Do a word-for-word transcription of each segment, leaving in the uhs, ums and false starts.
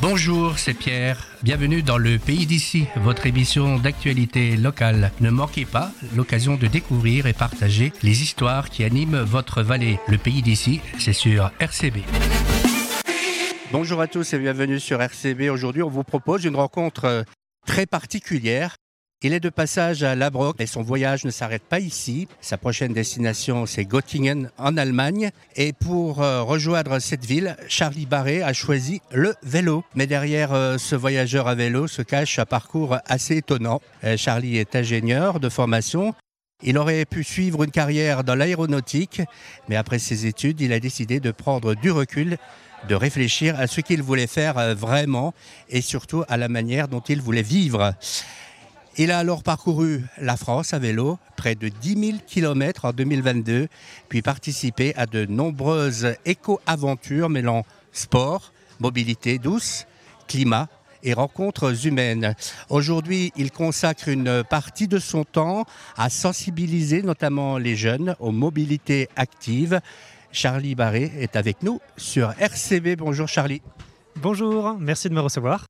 Bonjour, c'est Pierre. Bienvenue dans le Pays d'ici, votre émission d'actualité locale. Ne manquez pas l'occasion de découvrir et partager les histoires qui animent votre vallée. Le Pays d'ici, c'est sur R C B. Bonjour à tous et bienvenue sur R C B. Aujourd'hui, on vous propose une rencontre très particulière. Il est de passage à Labrock et son voyage ne s'arrête pas ici. Sa prochaine destination, c'est Göttingen en Allemagne. Et pour euh, rejoindre cette ville, Charlie Barré a choisi le vélo. Mais derrière euh, ce voyageur à vélo se cache un parcours assez étonnant. Euh, Charlie est ingénieur de formation. Il aurait pu suivre une carrière dans l'aéronautique, mais après ses études, il a décidé de prendre du recul, de réfléchir à ce qu'il voulait faire euh, vraiment et surtout à la manière dont il voulait vivre. Il a alors parcouru la France à vélo, près de dix mille kilomètres en deux mille vingt-deux, puis participé à de nombreuses éco-aventures mêlant sport, mobilité douce, climat et rencontres humaines. Aujourd'hui, il consacre une partie de son temps à sensibiliser notamment les jeunes aux mobilités actives. Charlie Barré est avec nous sur R C B. Bonjour Charlie. Bonjour, merci de me recevoir.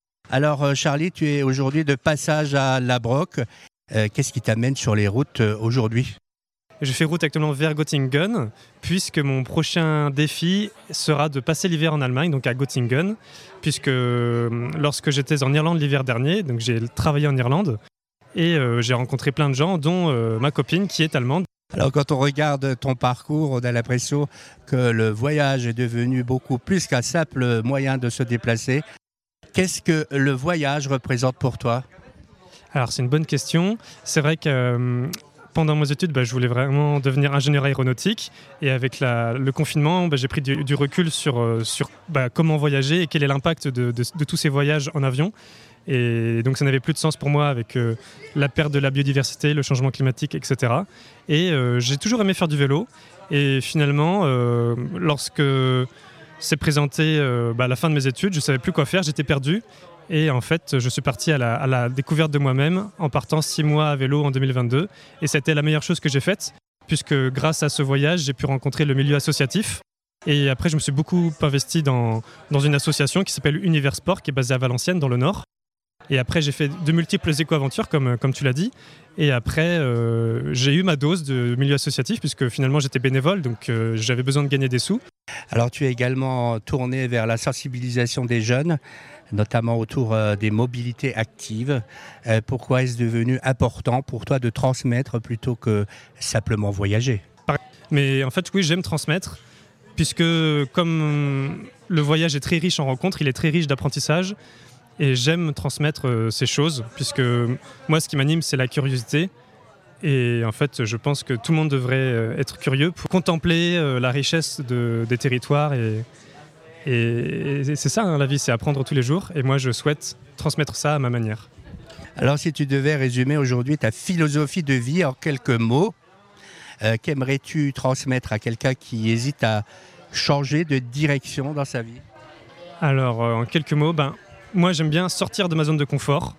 Alors Charlie, tu es aujourd'hui de passage à Labrock. Euh, qu'est-ce qui t'amène sur les routes euh, aujourd'hui ? Je fais route actuellement vers Göttingen, puisque mon prochain défi sera de passer l'hiver en Allemagne, donc à Göttingen, puisque euh, lorsque j'étais en Irlande l'hiver dernier, donc j'ai travaillé en Irlande, et euh, j'ai rencontré plein de gens, dont euh, ma copine qui est allemande. Alors quand on regarde ton parcours, on a l'impression que le voyage est devenu beaucoup plus qu'un simple moyen de se déplacer. Qu'est-ce que le voyage représente pour toi ? Alors c'est une bonne question. C'est vrai que euh, pendant mes études, bah, je voulais vraiment devenir ingénieur aéronautique. Et avec la, le confinement, bah, j'ai pris du, du recul sur, euh, sur bah, comment voyager et quel est l'impact de, de, de tous ces voyages en avion. Et donc ça n'avait plus de sens pour moi avec euh, la perte de la biodiversité, le changement climatique, et cetera. Et euh, j'ai toujours aimé faire du vélo. Et finalement, euh, lorsque s'est présenté euh, bah, à la fin de mes études, je ne savais plus quoi faire, j'étais perdu. Et en fait, je suis parti à la, à la découverte de moi-même en partant six mois à vélo en deux mille vingt-deux. Et c'était la meilleure chose que j'ai faite, puisque grâce à ce voyage, j'ai pu rencontrer le milieu associatif. Et après, je me suis beaucoup investi dans, dans une association qui s'appelle Univers Sport, qui est basée à Valenciennes, dans le Nord. Et après, j'ai fait de multiples éco-aventures, comme, comme tu l'as dit. Et après, euh, j'ai eu ma dose de milieu associatif, puisque finalement, j'étais bénévole, donc euh, j'avais besoin de gagner des sous. Alors, tu es également tourné vers la sensibilisation des jeunes, notamment autour euh, des mobilités actives. Euh, pourquoi est-ce devenu important pour toi de transmettre plutôt que simplement voyager ? Mais en fait, oui, j'aime transmettre, puisque comme le voyage est très riche en rencontres, il est très riche d'apprentissage. Et j'aime transmettre euh, ces choses, puisque moi, ce qui m'anime, c'est la curiosité. Et en fait, je pense que tout le monde devrait euh, être curieux pour contempler euh, la richesse de, des territoires. Et, et, et c'est ça, hein, la vie, c'est apprendre tous les jours. Et moi, je souhaite transmettre ça à ma manière. Alors, si tu devais résumer aujourd'hui ta philosophie de vie en quelques mots, euh, qu'aimerais-tu transmettre à quelqu'un qui hésite à changer de direction dans sa vie ? Alors, euh, en quelques mots, ben... moi, j'aime bien sortir de ma zone de confort.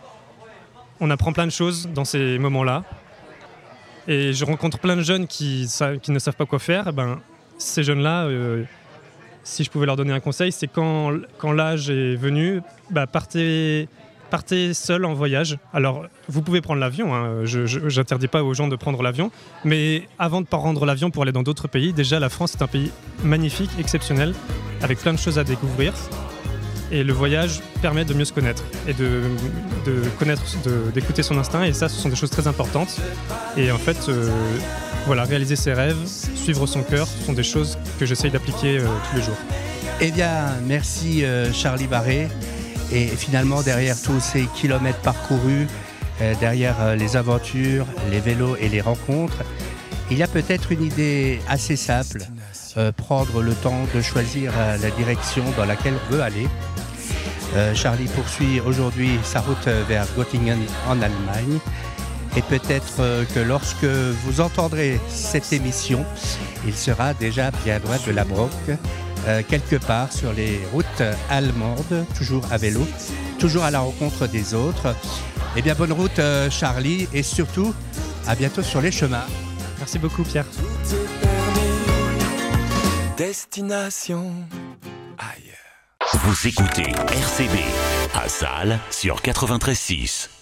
On apprend plein de choses dans ces moments-là. Et je rencontre plein de jeunes qui, qui ne savent pas quoi faire. Et ben, ces jeunes-là, euh, si je pouvais leur donner un conseil, c'est quand, quand l'âge est venu, bah, partez, partez seul en voyage. Alors, vous pouvez prendre l'avion. Hein. Je n'interdis pas aux gens de prendre l'avion. Mais avant de prendre l'avion pour aller dans d'autres pays, déjà, la France est un pays magnifique, exceptionnel, avec plein de choses à découvrir. Et le voyage permet de mieux se connaître et de, de connaître, de, d'écouter son instinct. Et ça, ce sont des choses très importantes. Et en fait, euh, voilà, réaliser ses rêves, suivre son cœur, ce sont des choses que j'essaye d'appliquer euh, tous les jours. Eh bien, merci euh, Charlie Barré. Et finalement, derrière tous ces kilomètres parcourus, euh, derrière euh, les aventures, les vélos et les rencontres, il y a peut-être une idée assez simple. Euh, prendre le temps de choisir euh, la direction dans laquelle on veut aller. Euh, Charlie poursuit aujourd'hui sa route vers Göttingen en Allemagne. Et peut-être euh, que lorsque vous entendrez cette émission, il sera déjà bien loin de Labrock, euh, quelque part sur les routes allemandes, toujours à vélo, toujours à la rencontre des autres. Eh bien, bonne route euh, Charlie, et surtout, à bientôt sur les chemins. Merci beaucoup Pierre. Destination ailleurs. Vous écoutez R C B à Salles sur quatre-vingt-treize six.